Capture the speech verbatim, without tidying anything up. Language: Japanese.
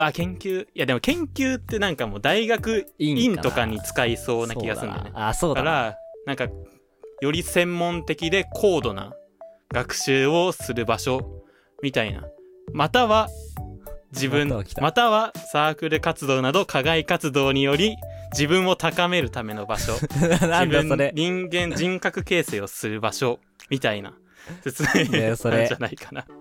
あ、研究、いやでも研究ってなんかもう大学院とかに使いそうな気がするんだよね。 あ、そうだな。 だからなんかより専門的で高度な学習をする場所みたいな。または自分、 または来たまたはサークル活動など課外活動により自分を高めるための場所。 なんだそれ。 人間人格形成をする場所みたいな説明なんじゃないかな。